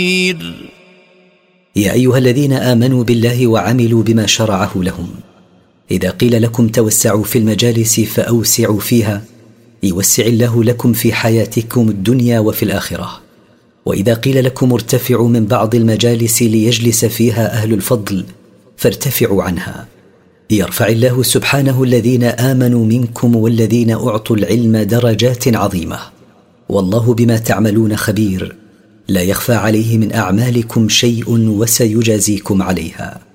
يا أيها الذين آمنوا بالله وعملوا بما شرعه لهم، إذا قيل لكم توسعوا في المجالس فأوسعوا فيها يوسع الله لكم في حياتكم الدنيا وفي الآخرة. وإذا قيل لكم ارتفعوا من بعض المجالس ليجلس فيها أهل الفضل فارتفعوا عنها، يرفع الله سبحانه الذين آمنوا منكم والذين أعطوا العلم درجات عظيمة، والله بما تعملون خبير، لا يخفى عليه من أعمالكم شيء وسيجازيكم عليها.